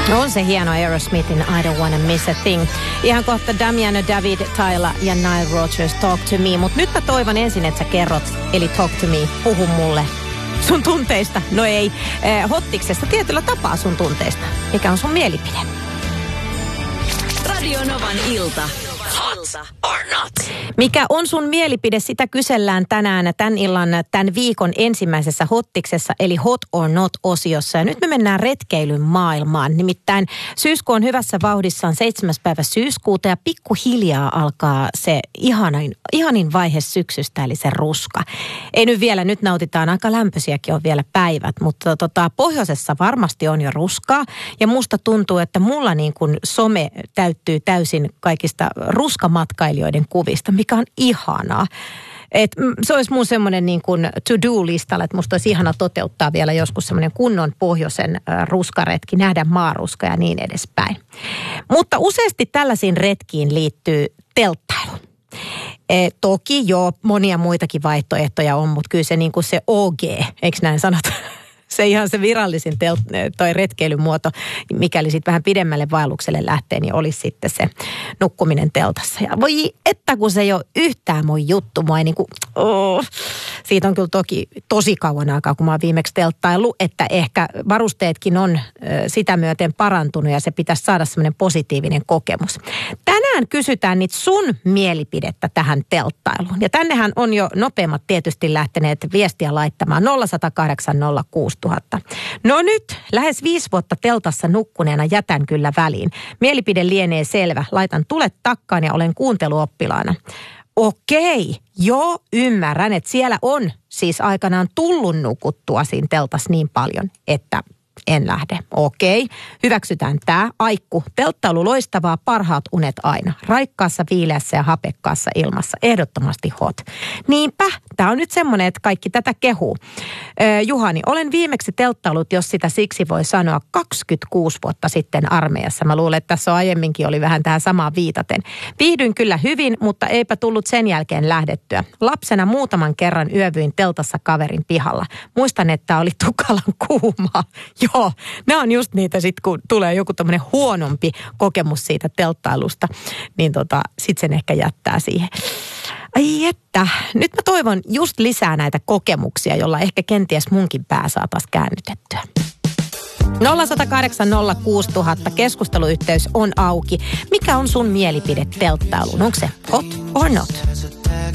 On se hieno Aerosmithin I Don't Wanna Miss a Thing. Ihan kohta Damiano David, Tyler ja Nile Rodgers Talk to Me. Mutta nyt mä toivon ensin, että sä kerrot, eli Talk to Me, puhu mulle sun tunteista. No ei, Hottiksesta tietyllä tapaa sun tunteista. Mikä on sun mielipide? Radio Novan ilta. Hot or not? Mikä on sun mielipide? Sitä kysellään tänään tämän viikon ensimmäisessä Hottiksessa, eli Hot or Not-osiossa. Ja nyt me mennään retkeilyn maailmaan. Nimittäin syyskuu on hyvässä vauhdissaan 7. päivä syyskuuta ja pikkuhiljaa alkaa se ihanin vaihe syksystä, eli se ruska. Ei nyt vielä, nyt nautitaan, aika lämpöisiäkin on vielä päivät, mutta pohjoisessa varmasti on jo ruskaa. Ja musta tuntuu, että mulla niin kuin some täyttyy täysin kaikista ruskamatkailijoiden kuvista, mikä on ihanaa. Se olisi mun semmoinen niin kuin to-do-listalla, että musta olisi ihana toteuttaa vielä joskus semmoinen kunnon pohjoisen ruskaretki, nähdä maaruska ja niin edespäin. Mutta useasti tällaisiin retkiin liittyy telttailu. Toki joo, monia muitakin vaihtoehtoja on, mutta kyllä se niin kuin se OG, eikö näin sanota? Se ihan se virallisin toi retkeilymuoto, mikäli sitten vähän pidemmälle vaellukselle lähtee, niin olisi sitten se nukkuminen teltassa. Ja voi että kun se ei ole yhtään mun juttu, mua ei niinku, siitä on kyllä tosi kauan aikaa, kun mä oon viimeksi telttaillut, että ehkä varusteetkin on sitä myöten parantunut ja se pitäisi saada semmoinen positiivinen kokemus. Tänään kysytään niitä sun mielipidettä tähän telttailuun. Ja tännehän on jo nopeammat tietysti lähteneet viestiä laittamaan 0108 06000. No nyt, lähes 5 vuotta teltassa nukkuneena jätän kyllä väliin. Mielipide lienee selvä. Laitan tulet takkaan ja olen kuunteluoppilaana. Okei, joo, ymmärrän, että siellä on siis aikanaan tullut nukuttua siinä teltassa niin paljon, että en lähde. Okei, hyväksytään tämä. Aikku, telttailu loistavaa, parhaat unet aina. Raikkaassa, viileässä ja hapekkaassa ilmassa. Ehdottomasti hot. Niinpä, tämä on nyt semmoinen, että kaikki tätä kehuu. Juhani, olen viimeksi telttailut, jos sitä siksi voi sanoa, 26 vuotta sitten armeijassa. Mä luulen, että tässä on aiemminkin oli vähän tähän samaan viitaten. Viihdyin kyllä hyvin, mutta eipä tullut sen jälkeen lähdettyä. Lapsena muutaman kerran yövyin teltassa kaverin pihalla. Muistan, että oli tukalan kuumaa. Joo, nämä on just niitä sitten, kun tulee joku tämmöinen huonompi kokemus siitä telttailusta, niin sitten sen ehkä jättää siihen. Ai että, nyt mä toivon just lisää näitä kokemuksia, jolla ehkä kenties munkin pää saa taas käännytettyä. 0108 06000 keskusteluyhteys on auki. Mikä on sun mielipide telttailuun? Onko se hot or not?